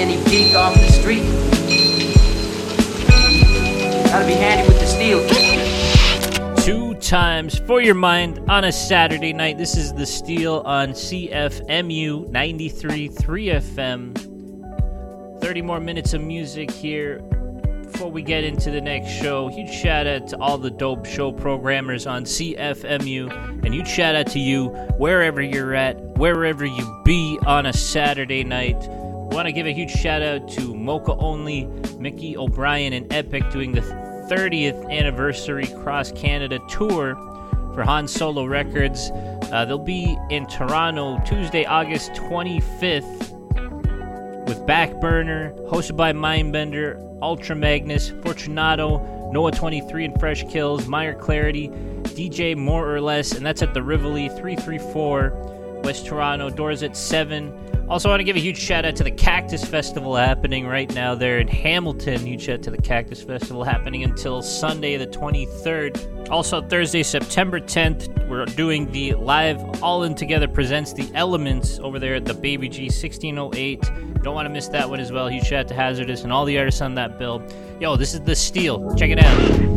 any geek off the street. Gotta be handy with the steel. 2 times for your mind on a Saturday night. This is The Steel on CFMU 93.3 FM. 30 more minutes of music here before we get into the next show. Huge shout out to all the dope show programmers on CFMU, and huge shout out to you wherever you're at, wherever you be on a Saturday night. Want to give a huge shout out to Mocha Only, Mickey O'Brien, and Epic doing the 30th anniversary Cross Canada tour for Han Solo Records. They'll be in Toronto Tuesday, August 25th with Backburner, hosted by Mindbender, Ultra Magnus, Fortunato, Noah 23 and Fresh Kills, Meyer Clarity, DJ More or Less, and that's at the Rivoli 334 West Toronto. Doors at 7. Also want to give a huge shout out to the Cactus Festival happening right now there in Hamilton. Huge shout out to the Cactus Festival happening until Sunday the 23rd. Also Thursday, September 10th, we're doing the live All In Together Presents The Elements over there at the Baby G 1608. Don't want to miss that one as well. Huge shout out to Hazardous and all the artists on that bill. Yo, this is The Steel. Check it out.